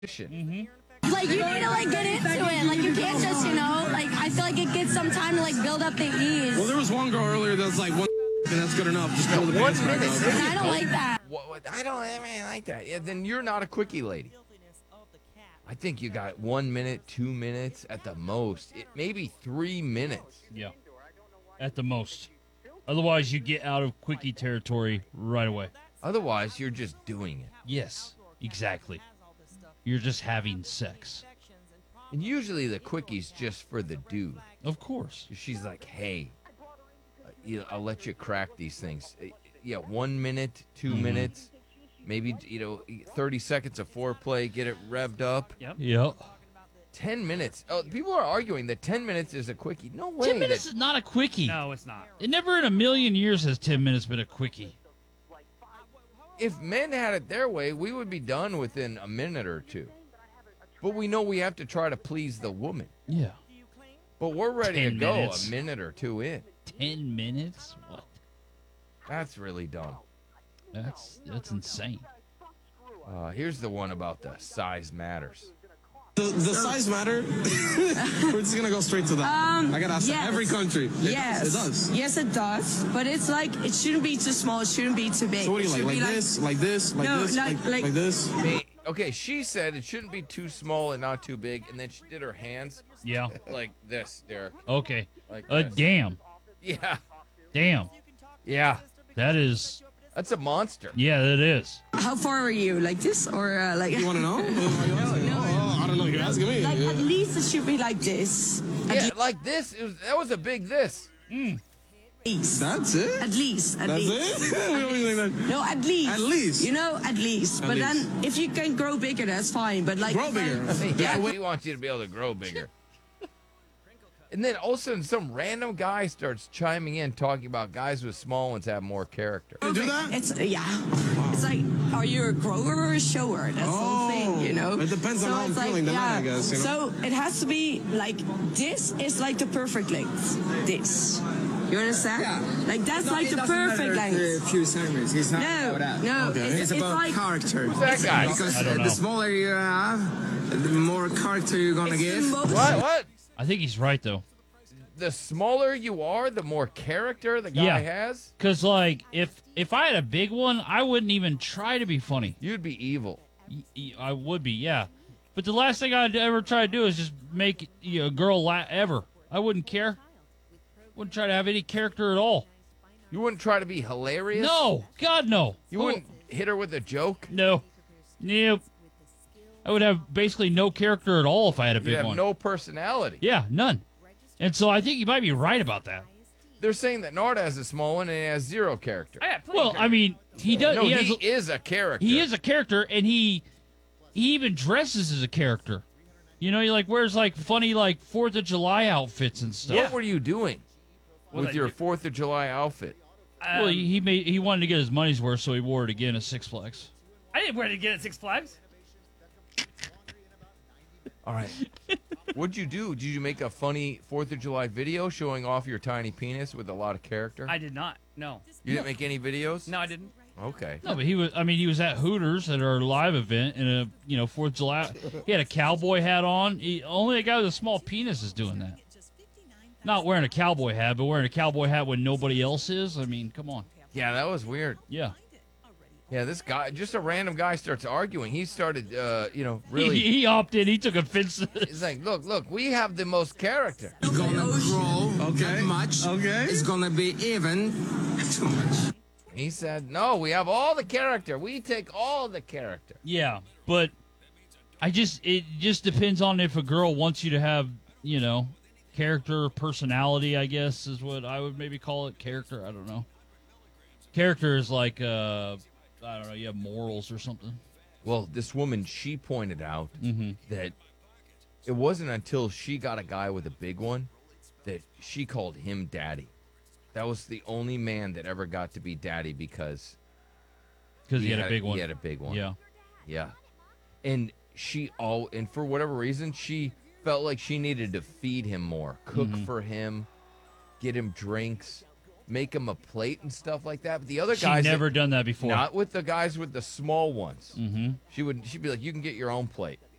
Mm-hmm. Like, you need to, like, get into it. Like, you can't just, like, I feel like it gets some time to, like, build up the ease. Well, there was one girl earlier that's like, and that's good enough. Just pull the pants back up. And I don't like that. I don't like that. Yeah, then you're not a quickie lady. I think you got 1 minute, 2 minutes at the most. Maybe 3 minutes. Yeah, at the most. Otherwise, you get out of quickie territory right away. Otherwise, you're just doing it. Yes, exactly. You're just having sex. And usually the quickies just for the dude. Of course. She's like, hey, I'll let you crack these things. Yeah, 1 minute, 2 minutes. Maybe, 30 seconds of foreplay, get it revved up. Yep. 10 minutes. Oh, people are arguing that 10 minutes is a quickie. No way. 10 minutes is not a quickie. No, it's not. It never in a million years has 10 minutes been a quickie. If men had it their way, we would be done within a minute or two. But we know we have to try to please the woman. Yeah. But we're ready to 10 go minutes. a minute or two in. 10 minutes? What? That's really dumb. That's insane. Here's the one about the size matters. The size matter? We're just going to go straight to that. I got to ask every country. Yes. It does. Yes, it does. But it's like, it shouldn't be too small. It shouldn't be too big. So what do you It like? should Like be this? Like this? Like No, this? like this? Okay, she said it shouldn't be too small and not too big, and then she did her hands Yeah. like this, Derek. Okay. Like this. Damn. Yeah. Damn. Yeah. That is. That's a monster. Yeah, that is. How far are you? Like this or like? You want to know? I don't know. You're asking me. Like at least it should be like this. Yeah, like this. That was a big this. At least. That's it? At least. At That's least. it? We don't mean like that. No, at least. At least. At least. At But least. then if you can grow bigger, that's fine. But like. Grow bigger. Yeah, we want you to be able to grow bigger. And then all of a sudden, some random guy starts chiming in, talking about guys with small ones have more character. You do that? It's It's like, are you a grower or a shower? That's the whole thing, It depends on how I'm it's feeling the night, I guess. So it has to be like this is like the perfect length. This. You understand? Yeah. Like that's like the perfect length. A few centimeters. He's not No, about that. no. Okay. It's about like, character. Who's that guy? Because I don't know. the smaller you have, the more character you're gonna it's the give. most- What? I think he's right, though. The smaller you are, the more character the guy has? Because, like, if I had a big one, I wouldn't even try to be funny. You'd be evil. I would be, yeah. But the last thing I'd ever try to do is just make a girl laugh ever. I wouldn't care. Wouldn't try to have any character at all. You wouldn't try to be hilarious? No, God, no. You wouldn't hit her with a joke? No. Nope. I would have basically no character at all if I had a You'd big have one. no personality. Yeah, none. And so I think you might be right about that. They're saying that Narda has a small one and he has zero character. Well, I mean, he does. No, he is a character. He is a character, and he even dresses as a character. He like wears like funny 4th of July outfits and stuff. What were you doing with your 4th of July outfit? Well, he wanted to get his money's worth, so he wore it again at Six Flags. I didn't wear it again at Six Flags. All right. What'd you do? Did you make a funny 4th of July video showing off your tiny penis with a lot of character? I did not. No. You didn't make any videos? No, I didn't. Okay. No, but he was at Hooters at our live event in a 4th of July. He had a cowboy hat on. Only a guy with a small penis is doing that. Not wearing a cowboy hat, but wearing a cowboy hat when nobody else is. I mean, come on. Yeah, that was weird. Yeah. Yeah, this guy, just a random guy starts arguing. He started, really. He opted. He took offense to this. He's like, look, we have the most character. It's gonna grow that much. Okay. It's gonna be even too much. He said, no, we have all the character. We take all the character. Yeah, but it just depends on if a girl wants you to have, character, personality, I guess is what I would maybe call it. Character, I don't know. Character is like, I don't know, you have morals or something. Well, this woman, she pointed out that it wasn't until she got a guy with a big one that she called him daddy. That was the only man that ever got to be daddy because he had a big one. He had a big one. Yeah. Yeah. And and for whatever reason, she felt like she needed to feed him more, cook for him, get him drinks, make him a plate and stuff like that. But the other She guys, never done that before. not with the guys with the small ones. Mm-hmm. She'd be like, you can get your own plate.